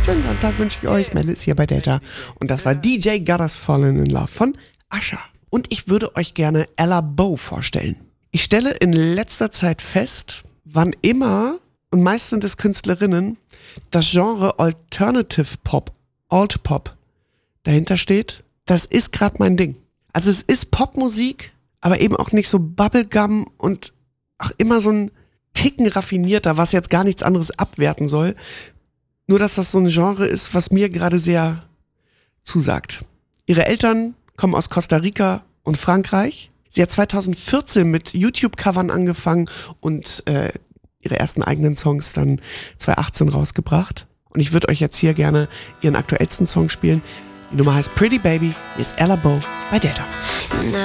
Schönen Sonntag wünsche ich euch. Melle ist hier bei Delta. Und das war DJ Got Us Fallen in Love von Usher. Und ich würde euch gerne Ella Bow vorstellen. Ich stelle in letzter Zeit fest, wann immer, und meist sind es Künstlerinnen, das Genre Alternative Pop, Alt Pop dahinter steht, das ist gerade mein Ding. Also es ist Popmusik, aber eben auch nicht so Bubblegum und auch immer so ein Ticken raffinierter, was jetzt gar nichts anderes abwerten soll. Nur, dass das so ein Genre ist, was mir gerade sehr zusagt. Ihre Eltern kommen aus Costa Rica und Frankreich. Sie hat 2014 mit YouTube-Covern angefangen und ihre ersten eigenen Songs dann 2018 rausgebracht. Und ich würde euch jetzt hier gerne ihren aktuellsten Song spielen. Die Nummer heißt Pretty Baby, ist Ella Bow bei Delta.